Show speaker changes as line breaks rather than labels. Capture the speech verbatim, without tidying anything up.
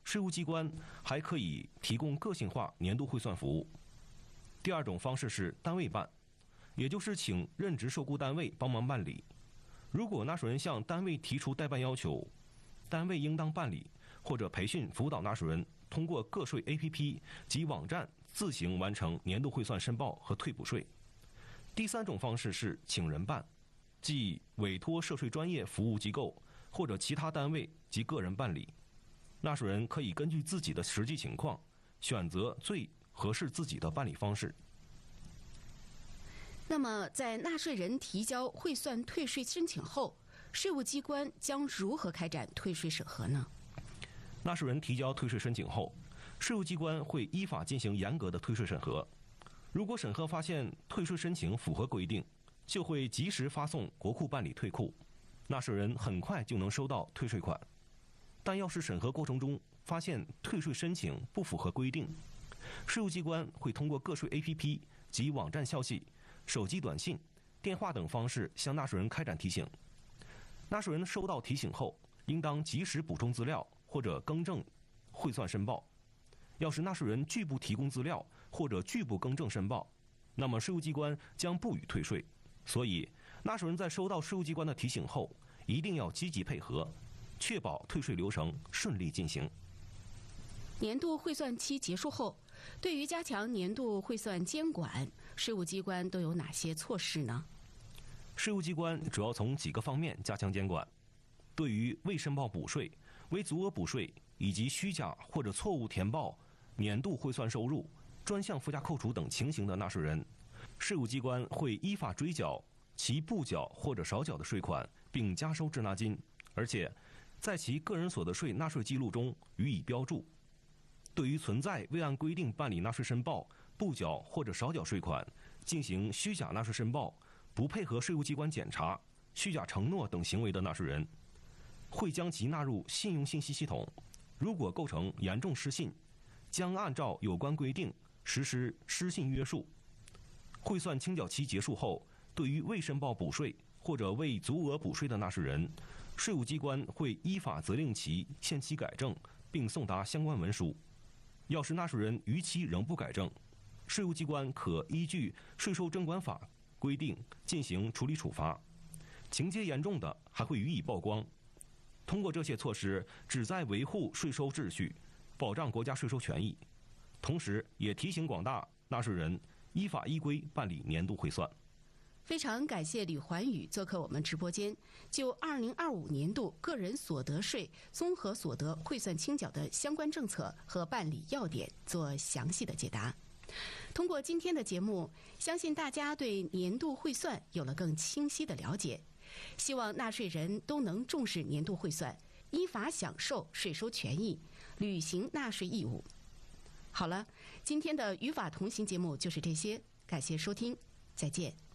税务机关还可以提供个性化年度汇算服务。第二种方式是单位办，也就是请任职受雇单位帮忙办理。如果纳税人向单位提出代办要求，单位应当办理或者培训辅导纳税人通过个税 A P P 及网站自行完成年度汇算申报和退补税。第三种方式是请人办，即委托涉税专业服务机构或者其他单位及个人办理。纳税人可以根据自己的实际情况选择最合适自己的办理方式。
那么，在纳税人提交汇算退税申请后，税务机关将如何开展退税审核呢？
纳税人提交退税申请后，税务机关会依法进行严格的退税审核。如果审核发现退税申请符合规定，就会及时发送国库办理退库，纳税人很快就能收到退税款。但要是审核过程中发现退税申请不符合规定，税务机关会通过个税 A P P 及网站消息、手机短信、电话等方式向纳税人开展提醒。纳税人收到提醒后，应当及时补充资料或者更正汇算申报。要是纳税人拒不提供资料或者拒不更正申报，那么税务机关将不予退税。所以，纳税人在收到税务机关的提醒后，一定要积极配合，确保退税流程顺利进行。
年度汇算期结束后，对于加强年度汇算监管，税务机关都有哪些措施呢？
税务机关主要从几个方面加强监管。对于未申报补税、未足额补税以及虚假或者错误填报年度汇算收入、专项附加扣除等情形的纳税人，税务机关会依法追缴其不缴或者少缴的税款，并加收滞纳金，而且在其个人所得税纳税记录中予以标注。对于存在未按规定办理纳税申报、不缴或者少缴税款、进行虚假纳税申报、不配合税务机关检查、虚假承诺等行为的纳税人，会将其纳入信用信息系统。如果构成严重失信，将按照有关规定实施失信约束。汇算清缴期结束后，对于未申报补税或者未足额补税的纳税人，税务机关会依法责令其限期改正，并送达相关文书。要是纳税人逾期仍不改正，税务机关可依据《税收征管法》规定进行处理处罚，情节严重的还会予以曝光。通过这些措施，旨在维护税收秩序，保障国家税收权益，同时也提醒广大纳税人依法依规办理年度汇算。
非常感谢吕环宇做客我们直播间，就二零二五年度个人所得税综合所得汇算清缴的相关政策和办理要点做详细的解答。通过今天的节目，相信大家对年度汇算有了更清晰的了解。希望纳税人都能重视年度汇算，依法享受税收权益，履行纳税义务。好了，今天的与法同行节目就是这些，感谢收听，再见。